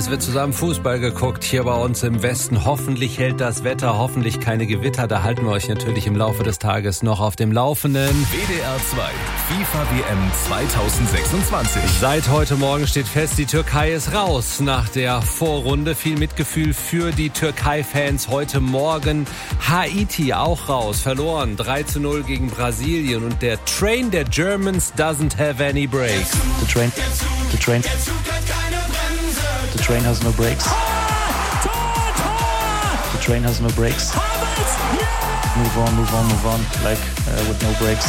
Es wird zusammen Fußball geguckt hier bei uns im Westen. Hoffentlich hält das Wetter, hoffentlich keine Gewitter. Da halten wir euch natürlich im Laufe des Tages noch auf dem Laufenden. WDR 2, FIFA WM 2026. Seit heute Morgen steht fest, die Türkei ist raus nach der Vorrunde. Viel Mitgefühl für die Türkei-Fans heute Morgen. Haiti auch raus, verloren 3-0 gegen Brasilien. Und der Train der Germans doesn't have any brakes. The train has no brakes. The train has no brakes. Move on, like with no brakes.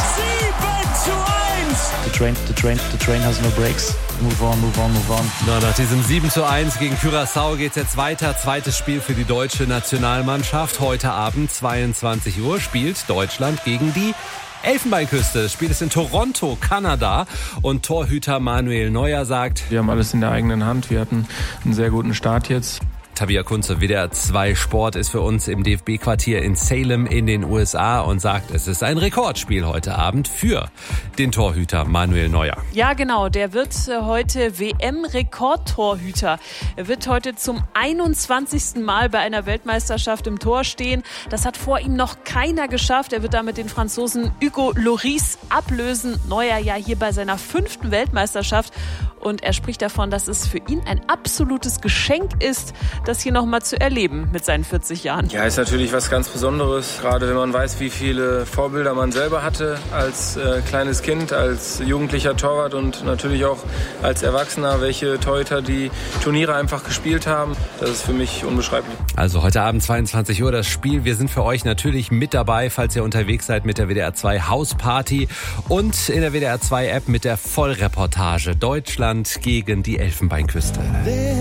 7:1. The train has no brakes. Move on. Na, nach diesem 7:1 gegen Curaçao geht's jetzt weiter. Zweites Spiel für die deutsche Nationalmannschaft. Heute Abend 22 Uhr spielt Deutschland gegen die Elfenbeinküste. Das Spiel ist in Toronto, Kanada. Und Torhüter Manuel Neuer sagt: Wir haben alles in der eigenen Hand. Wir hatten einen sehr guten Start jetzt. Tabea Kunze, WDR 2 Sport, ist für uns im DFB-Quartier in Salem in den USA und sagt, es ist ein Rekordspiel heute Abend für den Torhüter Manuel Neuer. Ja, genau. Der wird heute WM-Rekordtorhüter. Er wird heute zum 21. Mal bei einer Weltmeisterschaft im Tor stehen. Das hat vor ihm noch keiner geschafft. Er wird damit den Franzosen Hugo Lloris ablösen. Neuer ja hier bei seiner 5. Weltmeisterschaft. Und er spricht davon, dass es für ihn ein absolutes Geschenk ist, das hier nochmal zu erleben mit seinen 40 Jahren. Ja, ist natürlich was ganz Besonderes, gerade wenn man weiß, wie viele Vorbilder man selber hatte als kleines Kind, als jugendlicher Torwart und natürlich auch als Erwachsener, welche Torhüter die Turniere einfach gespielt haben. Das ist für mich unbeschreiblich. Also heute Abend 22 Uhr das Spiel. Wir sind für euch natürlich mit dabei, falls ihr unterwegs seid mit der WDR 2 Hausparty und in der WDR 2 App mit der Vollreportage Deutschland gegen die Elfenbeinküste.